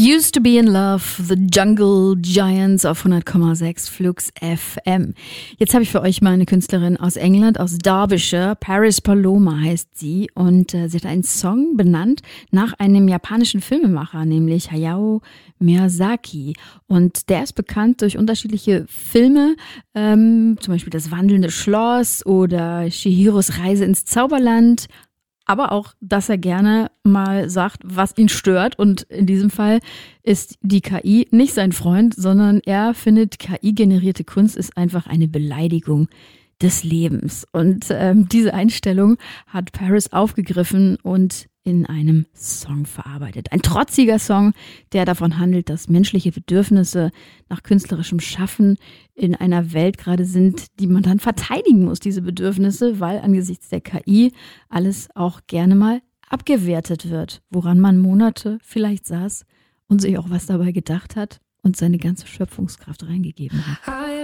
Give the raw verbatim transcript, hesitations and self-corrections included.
Used to be in love, The Jungle Giants auf hundert Komma sechs Flux F M. Jetzt habe ich für euch mal eine Künstlerin aus England, aus Derbyshire. Paris Paloma heißt sie und äh, sie hat einen Song benannt nach einem japanischen Filmemacher, nämlich Hayao Miyazaki. Und der ist bekannt durch unterschiedliche Filme, ähm, zum Beispiel Das wandelnde Schloss oder Chihiros Reise ins Zauberland. Aber auch, dass er gerne mal sagt, was ihn stört. Und in diesem Fall ist die K I nicht sein Freund, sondern er findet, K I-generierte Kunst ist einfach eine Beleidigung des Lebens. Und ähm, diese Einstellung hat Paris aufgegriffen und in einem Song verarbeitet. Ein trotziger Song, der davon handelt, dass menschliche Bedürfnisse nach künstlerischem Schaffen in einer Welt gerade sind, die man dann verteidigen muss, diese Bedürfnisse, weil angesichts der K I alles auch gerne mal abgewertet wird, woran man Monate vielleicht saß und sich auch was dabei gedacht hat und seine ganze Schöpfungskraft reingegeben hat.